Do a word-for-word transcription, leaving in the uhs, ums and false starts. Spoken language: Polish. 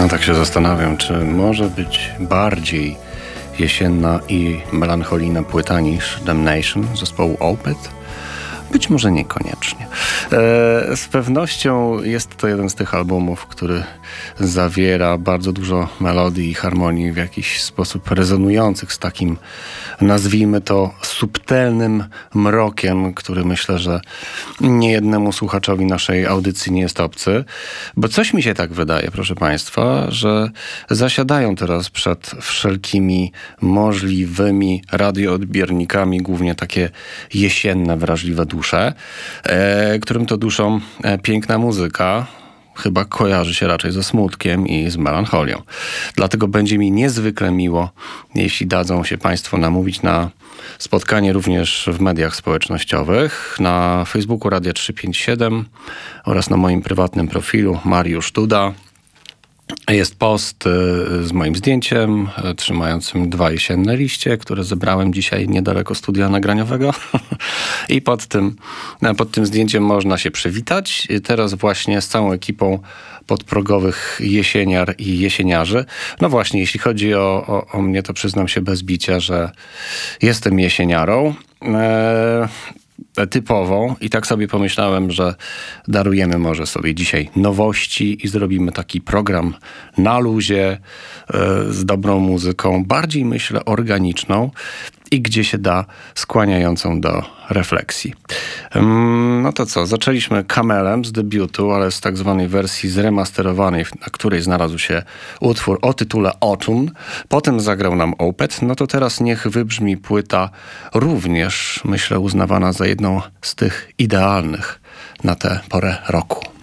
No tak się zastanawiam, czy może być bardziej jesienna i melancholijna płyta niż Damnation zespołu Opeth? Być może niekoniecznie. E, z pewnością jest to jeden z tych albumów, który zawiera bardzo dużo melodii i harmonii w jakiś sposób rezonujących z takim, nazwijmy to, subtelnym mrokiem, który myślę, że niejednemu słuchaczowi naszej audycji nie jest obcy. Bo coś mi się tak wydaje, proszę Państwa, że zasiadają teraz przed wszelkimi możliwymi radioodbiernikami głównie takie jesienne, wrażliwe dusze, e, którym to duszą e, piękna muzyka chyba kojarzy się raczej ze smutkiem i z melancholią. Dlatego będzie mi niezwykle miło, jeśli dadzą się Państwo namówić na spotkanie również w mediach społecznościowych, na Facebooku Radia trzysta pięćdziesiąt siedem oraz na moim prywatnym profilu Mariusz Duda. Jest post y, z moim zdjęciem, y, trzymającym dwa jesienne liście, które zebrałem dzisiaj niedaleko studia nagraniowego. I pod tym, pod tym zdjęciem można się przywitać. I teraz właśnie z całą ekipą podprogowych jesieniar i jesieniarzy. No właśnie, jeśli chodzi o, o, o mnie, to przyznam się bez bicia, że jestem jesieniarą. Eee, typową i tak sobie pomyślałem, że darujemy może sobie dzisiaj nowości i zrobimy taki program na luzie, yy, z dobrą muzyką, bardziej myślę organiczną i gdzie się da skłaniającą do refleksji. Yy, no to co, zaczęliśmy Kamelem z debiutu, ale z tak zwanej wersji zremasterowanej, na której znalazł się utwór o tytule Autumn. Potem zagrał nam Opeth. No to teraz niech wybrzmi płyta również, myślę, uznawana za jedną z tych idealnych na tę porę roku.